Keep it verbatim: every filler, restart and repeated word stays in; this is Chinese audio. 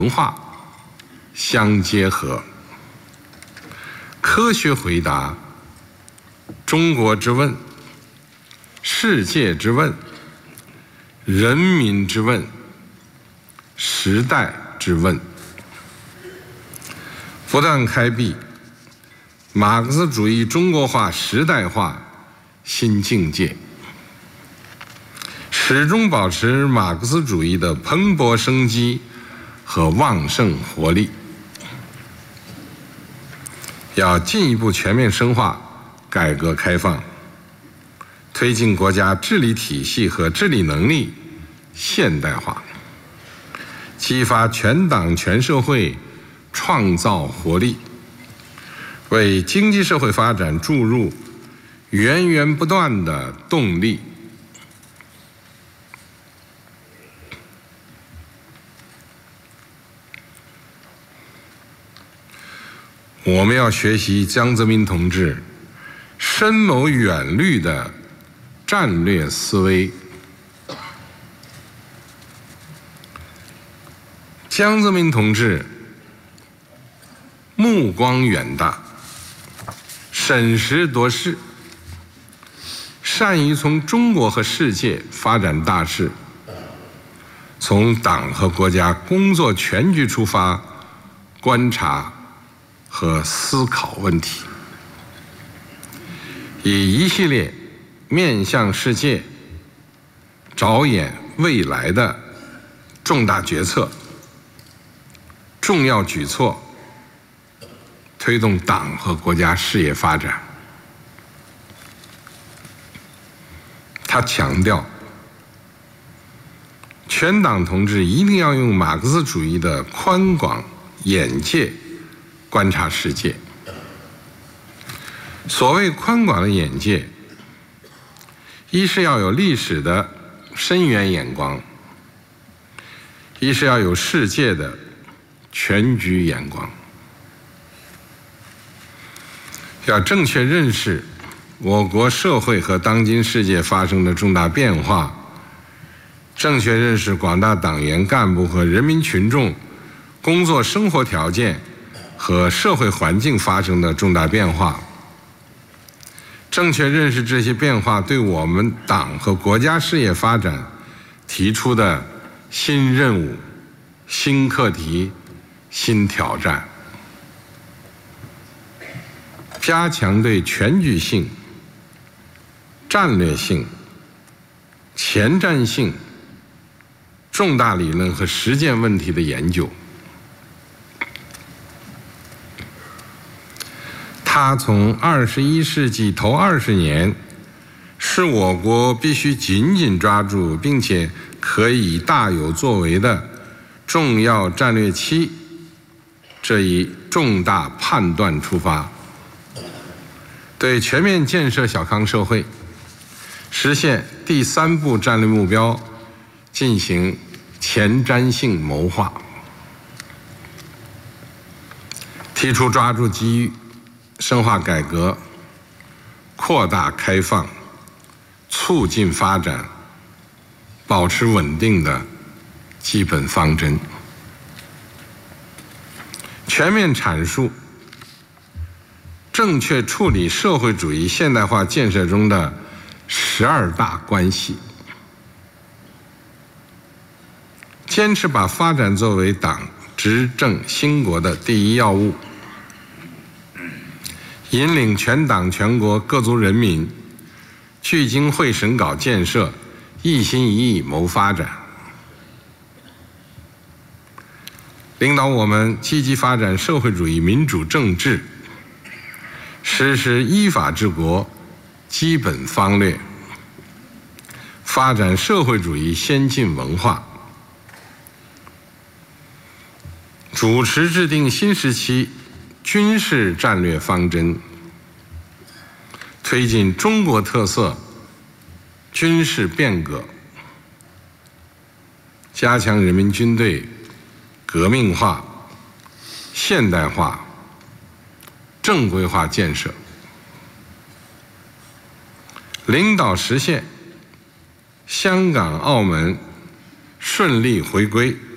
文化相结合，科学回答中国之问、世界之问、人民之问、时代之问，不断开辟马克思主义中国化时代化新境界，始终保持马克思主义的蓬勃生机和旺盛活力。要进一步全面深化改革开放，推进国家治理体系和治理能力现代化，激发全党全社会创造活力，为经济社会发展注入源源不断的动力。我们要学习江泽民同志深谋远虑的战略思维。江泽民同志目光远大，审时度势，善于从中国和世界发展大势，从党和国家工作全局出发观察和思考问题，以一系列面向世界、着眼未来的重大决策、重要举措，推动党和国家事业发展。他强调，全党同志一定要用马克思主义的宽广眼界观察世界。所谓宽广的眼界，一是要有历史的深远眼光，一是要有世界的全局眼光。要正确认识我国社会和当今世界发生的重大变化，正确认识广大党员干部和人民群众工作生活条件和社会环境发生的重大变化，正确认识这些变化对我们党和国家事业发展提出的新任务、新课题、新挑战，加强对全局性、战略性、前瞻性重大理论和实践问题的研究。他从二十一世纪头二十年是我国必须紧紧抓住并且可以大有作为的重要战略期这一重大判断出发，对全面建设小康社会、实现第三步战略目标进行前瞻性谋划，提出抓住机遇、深化改革、扩大开放、促进发展、保持稳定的基本方针，全面阐述正确处理社会主义现代化建设中的十二大关系，坚持把发展作为党执政兴国的第一要务，引领全党全国各族人民聚精会神搞建设，一心一意谋发展，领导我们积极发展社会主义民主政治，实施依法治国基本方略，发展社会主义先进文化，主持制定新时期军事战略方针，推进中国特色军事变革，加强人民军队革命化、现代化、正规化建设，领导实现香港、澳门顺利回归